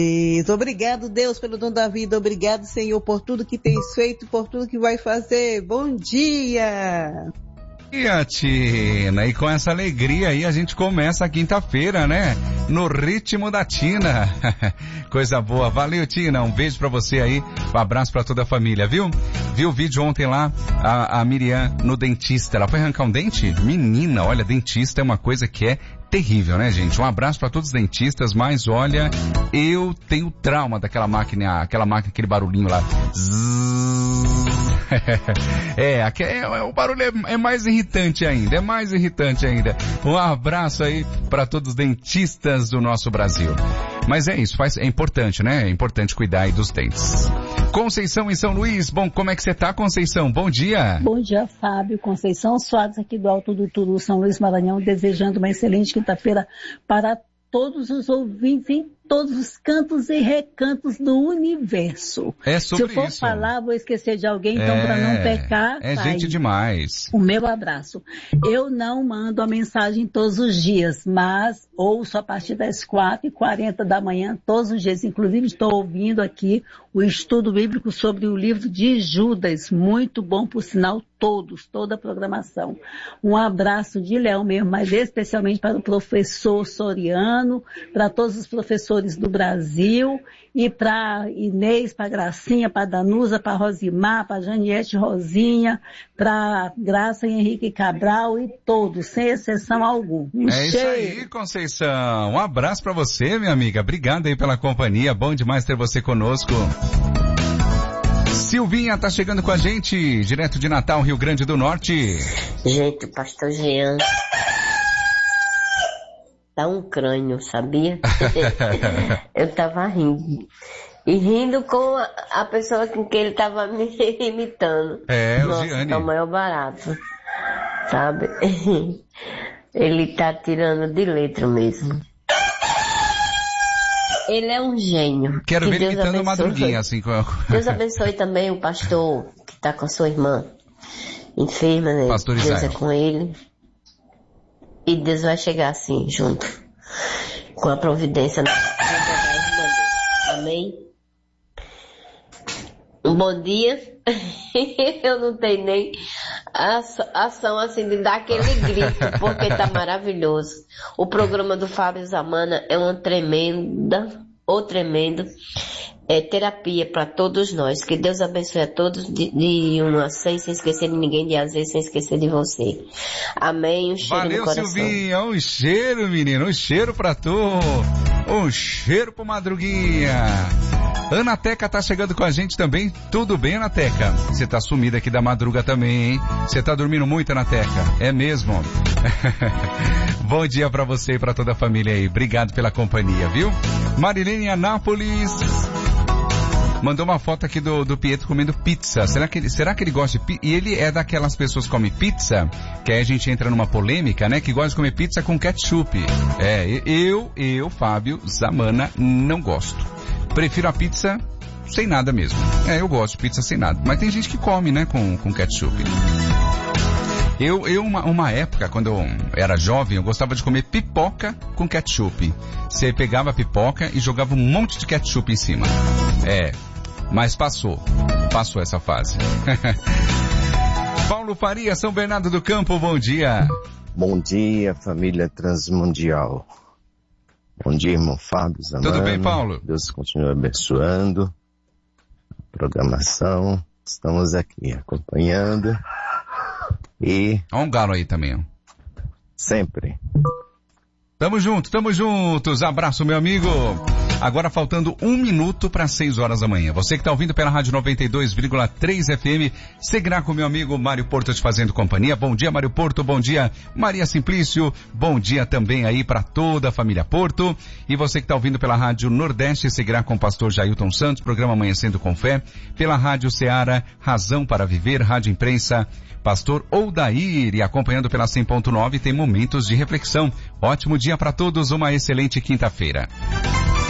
Obrigado, Deus, pelo dom da vida. Obrigado, Senhor, por tudo que tens feito, por tudo que vai fazer. Bom dia! E a Tina, e com essa alegria aí a gente começa a quinta-feira, né? No ritmo da Tina. Coisa boa. Valeu, Tina. Um beijo pra você aí. Um abraço pra toda a família, viu? Viu o vídeo ontem lá, a Miriam no dentista. Ela foi arrancar um dente? Menina, olha, dentista é uma coisa que é terrível, né, gente? Um abraço pra todos os dentistas, mas olha, eu tenho trauma daquela máquina, aquele barulhinho lá. O barulho é mais irritante ainda, Um abraço aí para todos os dentistas do nosso Brasil. Mas é isso, é importante, né? É importante cuidar aí dos dentes. Conceição em São Luís, bom, como é que você tá, Conceição? Bom dia. Bom dia, Fábio. Conceição Soares aqui do Alto do Turu, São Luís, Maranhão, desejando uma excelente quinta-feira para todos os ouvintes em todos os cantos e recantos do universo. É sobre isso. Se eu for falar, vou esquecer de alguém, então para não pecar, gente demais. O meu abraço. Eu não mando a mensagem todos os dias, mas ouço a partir das 4h40 da manhã, todos os dias. Inclusive, estou ouvindo aqui o estudo bíblico sobre o livro de Judas. Muito bom, por sinal, toda a programação. Um abraço de Leão mesmo, mas especialmente para o professor Soriano, para todos os professores do Brasil, e para Inês, para Gracinha, para Danusa, para Rosimar, para Janiete Rosinha, para Graça e Henrique Cabral e todos, sem exceção alguma. Isso aí, Conceição. Um abraço para você, minha amiga. Obrigado aí pela companhia. Bom demais ter você conosco. Silvinha tá chegando com a gente, direto de Natal, Rio Grande do Norte. Gente, o pastor Jean dá um crânio, sabia? Eu tava rindo. E rindo com a pessoa com quem ele tava me imitando. O Gianni. É o maior barato, sabe? Ele tá tirando de letra mesmo. Ele é um gênio. Quero ver ele imitando Madruguinha, assim. Deus abençoe também o pastor que tá com a sua irmã enferma, né? Pastor Deus Israel. é com ele. E Deus vai chegar assim, junto com a providência da irmã dele. Amém? Um bom dia. Eu não tenho nem ação assim de dar aquele grito, porque tá maravilhoso. O programa do Fábio Zamana é uma tremendo terapia para todos nós. Que Deus abençoe a todos de uma sem esquecer de ninguém, de às vezes sem esquecer de você. Amém. Um cheiro no coração. Valeu, Silvinha. Um cheiro, menino. Um cheiro pra tu. Um cheiro pro Madruguinha. Ana Teca tá chegando com a gente também. Tudo bem, Ana Teca? Você tá sumida aqui da madruga também, hein? Você tá dormindo muito, Ana Teca? É mesmo? Bom dia pra você e pra toda a família aí. Obrigado pela companhia, viu? Marilene Anápolis mandou uma foto aqui do Pietro comendo pizza. Será que ele gosta de pizza? E ele é daquelas pessoas que comem pizza, que aí a gente entra numa polêmica, né? Que gosta de comer pizza com ketchup. Eu, Fábio Zamana, não gosto. Prefiro a pizza sem nada mesmo. Eu gosto de pizza sem nada. Mas tem gente que come, né, com ketchup. Uma época, quando eu era jovem, eu gostava de comer pipoca com ketchup. Você pegava a pipoca e jogava um monte de ketchup em cima. Mas passou essa fase. Paulo Faria, São Bernardo do Campo, bom dia. Bom dia, família Transmundial. Bom dia, irmão Fábio Zamana. Tudo bem, Paulo? Deus continue abençoando a programação. Estamos aqui acompanhando e... Olha um galo aí também, ó. Sempre. Tamo juntos. Abraço, meu amigo. Agora faltando 1 minuto para 6 horas da manhã. Você que está ouvindo pela Rádio 92,3 FM, seguirá com meu amigo Mário Porto te fazendo companhia. Bom dia, Mário Porto. Bom dia, Maria Simplício. Bom dia também aí para toda a família Porto. E você que está ouvindo pela Rádio Nordeste, seguirá com o pastor Jailton Santos, programa Amanhecendo com Fé. Pela Rádio Ceará, Razão para Viver, Rádio Imprensa, Pastor Odair, e acompanhando pela 100.9 tem momentos de reflexão. Ótimo dia para todos, uma excelente quinta-feira.